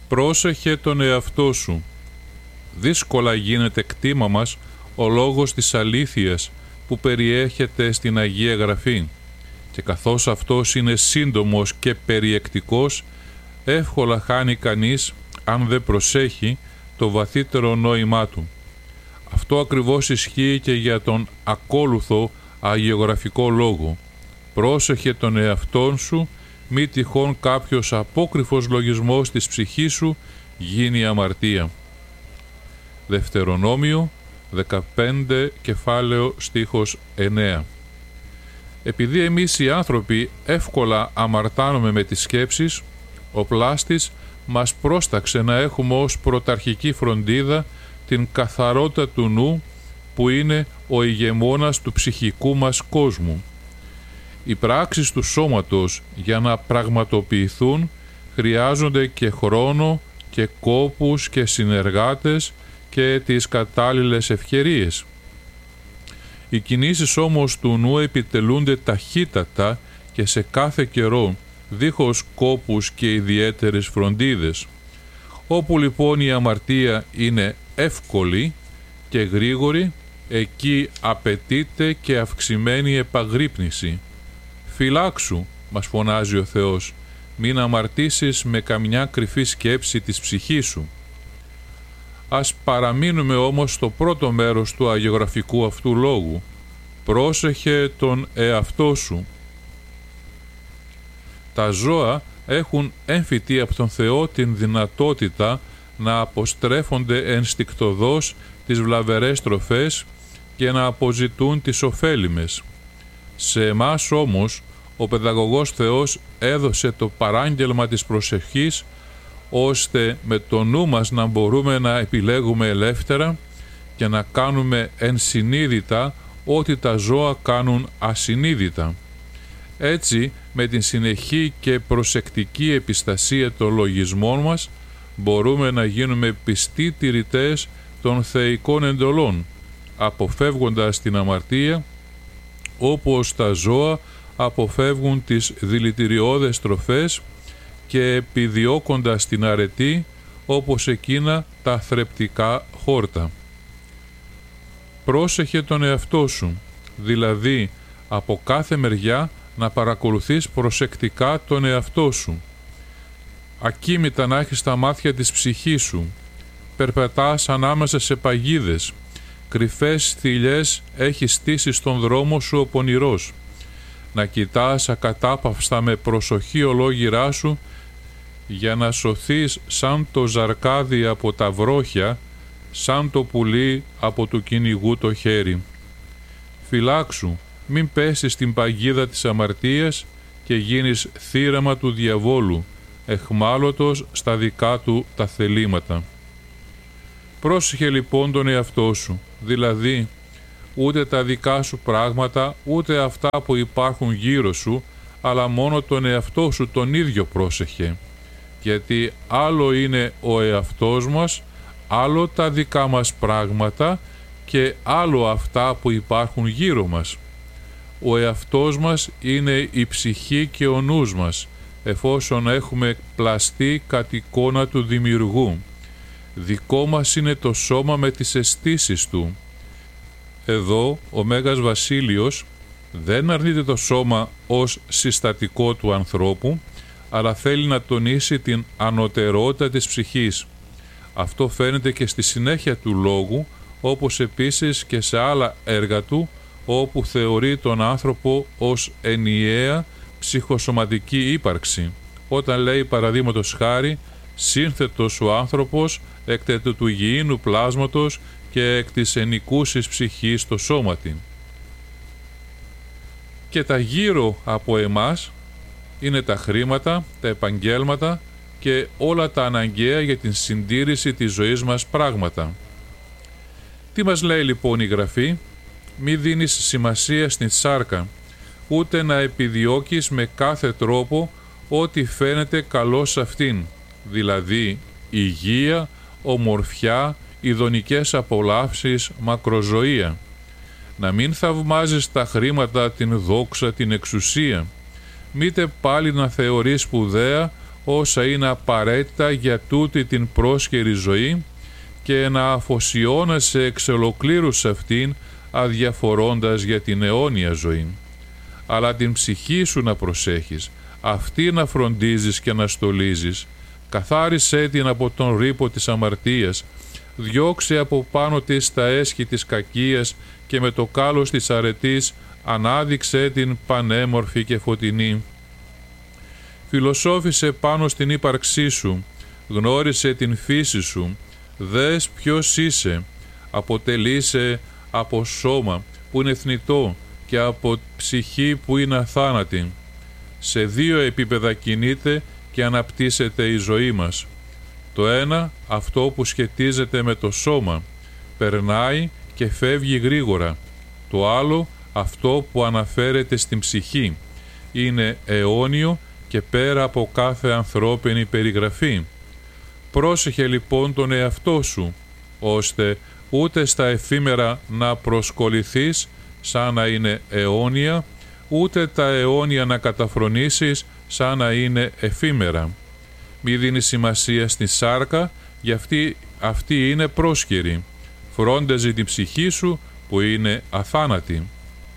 Πρόσεχε τον εαυτό σου. Δύσκολα γίνεται κτήμα μας ο λόγος της αλήθειας που περιέχεται στην Αγία Γραφή, και καθώς αυτός είναι σύντομος και περιεκτικός, εύκολα χάνει κανείς, αν δεν προσέχει, το βαθύτερο νόημά του. Αυτό ακριβώς ισχύει και για τον ακόλουθο αγιογραφικό λόγο. Πρόσεχε τον εαυτόν σου, μη τυχόν κάποιος απόκρυφος λογισμός της ψυχής σου γίνει αμαρτία. Δευτερονόμιο 15 κεφάλαιο στίχος 9. Επειδή εμείς οι άνθρωποι εύκολα αμαρτάνουμε με τις σκέψεις, ο πλάστης μας πρόσταξε να έχουμε ως πρωταρχική φροντίδα την καθαρότητα του νου, που είναι ο ηγεμόνας του ψυχικού μας κόσμου. Οι πράξεις του σώματος για να πραγματοποιηθούν χρειάζονται και χρόνο και κόπους και συνεργάτες και τις κατάλληλες ευκαιρίες. Οι κινήσεις όμως του νου επιτελούνται ταχύτατα και σε κάθε καιρό, δίχως κόπους και ιδιαίτερες φροντίδες. Όπου λοιπόν η αμαρτία είναι εύκολη και γρήγορη, εκεί απαιτείται και αυξημένη επαγρύπνηση. «Φυλάξου», μας φωνάζει ο Θεός, «μην αμαρτήσεις με καμιά κρυφή σκέψη της ψυχής σου». Ας παραμείνουμε όμως στο πρώτο μέρος του αγιογραφικού αυτού λόγου. Πρόσεχε τον εαυτό σου. Τα ζώα έχουν έμφυτη από τον Θεό την δυνατότητα να αποστρέφονται ενστικτωδώς τις βλαβερές τροφές και να αποζητούν τις ωφέλιμες. Σε εμάς όμως ο παιδαγωγός Θεός έδωσε το παράγγελμα της προσευχής, ώστε με το νου μας να μπορούμε να επιλέγουμε ελεύθερα και να κάνουμε ενσυνείδητα ό,τι τα ζώα κάνουν ασυνείδητα. Έτσι, με την συνεχή και προσεκτική επιστασία των λογισμών μας, μπορούμε να γίνουμε πιστοί τηρητές των θεϊκών εντολών, αποφεύγοντας την αμαρτία, όπως τα ζώα αποφεύγουν τις δηλητηριώδες τροφές και επιδιώκοντας την αρετή, όπως εκείνα τα θρεπτικά χόρτα. Πρόσεχε τον εαυτό σου, δηλαδή από κάθε μεριά να παρακολουθείς προσεκτικά τον εαυτό σου. Ακίμητα να έχεις τα μάτια της ψυχής σου, περπατάς ανάμεσα σε παγίδες, κρυφές θηλιές έχεις στήσει στον δρόμο σου ο πονηρός. Να κοιτάς ακατάπαυστα με προσοχή ολόγυρά σου, για να σωθείς σαν το ζαρκάδι από τα βρόχια, σαν το πουλί από του κυνηγού το χέρι. Φυλάξου, μην πέσεις στην παγίδα της αμαρτίας και γίνεις θύραμα του διαβόλου, εχμάλωτος στα δικά του τα θελήματα. Πρόσεχε λοιπόν τον εαυτό σου, δηλαδή ούτε τα δικά σου πράγματα, ούτε αυτά που υπάρχουν γύρω σου, αλλά μόνο τον εαυτό σου τον ίδιο πρόσεχε. Γιατί άλλο είναι ο εαυτός μας, άλλο τα δικά μας πράγματα και άλλο αυτά που υπάρχουν γύρω μας. Ο εαυτός μας είναι η ψυχή και ο νους μας, εφόσον έχουμε πλαστεί κατ' εικόνα του Δημιουργού. Δικό μας είναι το σώμα με τις αισθήσεις του. Εδώ ο Μέγας Βασίλειος δεν αρνείται το σώμα ως συστατικό του ανθρώπου, αλλά θέλει να τονίσει την ανωτερότητα της ψυχής. Αυτό φαίνεται και στη συνέχεια του λόγου, όπως επίσης και σε άλλα έργα του, όπου θεωρεί τον άνθρωπο ως ενιαία ψυχοσωματική ύπαρξη. Όταν λέει παραδείγματος χάρη, σύνθετος ο άνθρωπος εκ του γηίνου πλάσματος και εκ της ενικούσης ψυχής το σώματι. Και τα γύρω από εμάς είναι τα χρήματα, τα επαγγέλματα και όλα τα αναγκαία για την συντήρηση της ζωής μας πράγματα. Τι μας λέει λοιπόν η Γραφή? Μη δίνεις σημασία στην σάρκα, ούτε να επιδιώκεις με κάθε τρόπο ό,τι φαίνεται καλό σε αυτήν, δηλαδή υγεία, ομορφιά, ειδονικές απολαύσεις, μακροζωία. Να μην θαυμάζεις τα χρήματα, την δόξα, την εξουσία. Μήτε πάλι να θεωρείς σπουδαία όσα είναι απαραίτητα για τούτη την πρόσχερη ζωή και να αφοσιώνεσαι εξ ολοκλήρου σε αυτήν, αδιαφορώντας για την αιώνια ζωή. Αλλά την ψυχή σου να προσέχεις, αυτή να φροντίζεις και να στολίζεις. Καθάρισέ την από τον ρήπο της αμαρτίας, διώξε από πάνω της τα έσχη της κακίας και με το κάλος της αρετής ανάδειξέ την πανέμορφη και φωτεινή. Φιλοσόφησε πάνω στην ύπαρξή σου, γνώρισε την φύση σου, δες ποιος είσαι, αποτελείσαι από σώμα που είναι θνητό και από ψυχή που είναι αθάνατη. Σε δύο επίπεδα κινείται και αναπτύσσεται η ζωή μας. Το ένα, αυτό που σχετίζεται με το σώμα, περνάει και φεύγει γρήγορα. Το άλλο, αυτό που αναφέρεται στην ψυχή, είναι αιώνιο και πέρα από κάθε ανθρώπινη περιγραφή. Πρόσεχε λοιπόν τον εαυτό σου, ώστε ούτε στα εφήμερα να προσκοληθείς σαν να είναι αιώνια, ούτε τα αιώνια να καταφρονήσεις σαν να είναι εφήμερα. Μη δίνεις σημασία στη σάρκα, γιατί αυτή είναι πρόσχερη. Φρόντεζε την ψυχή σου που είναι αθάνατη.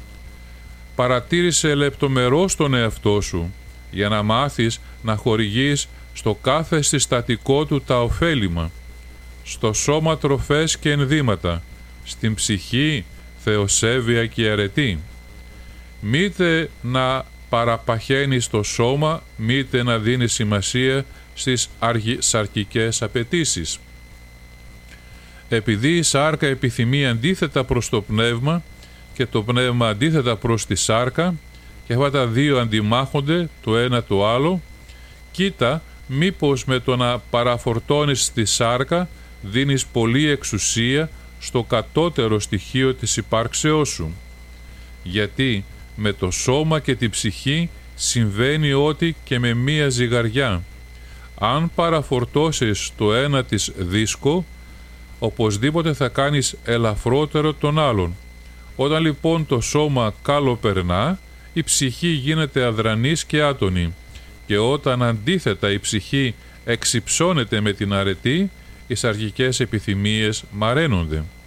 Παρατήρησε λεπτομερώς τον εαυτό σου, για να μάθεις να χορηγείς στο κάθε συστατικό του τα ωφέλιμα. Στο σώμα τροφές και ενδύματα, στην ψυχή θεοσέβεια και αρετή. Μήτε να παραπαχαίνεις το σώμα, μήτε να δίνεις σημασία στις σαρκικές απαιτήσεις. Επειδή η σάρκα επιθυμεί αντίθετα προς το πνεύμα και το πνεύμα αντίθετα προς τη σάρκα και αυτά τα δύο αντιμάχονται το ένα το άλλο, κοίτα μήπως με το να παραφορτώνεις τη σάρκα δίνεις πολλή εξουσία στο κατώτερο στοιχείο της υπάρξεώς σου. Γιατί με το σώμα και τη ψυχή συμβαίνει ότι και με μία ζυγαριά. Αν παραφορτώσεις το ένα της δίσκο, οπωσδήποτε θα κάνεις ελαφρότερο τον άλλον. Όταν λοιπόν το σώμα καλοπερνά, η ψυχή γίνεται αδρανής και άτονη, και όταν αντίθετα η ψυχή εξυψώνεται με την αρετή, οι σαρκικές επιθυμίες μαραίνονται.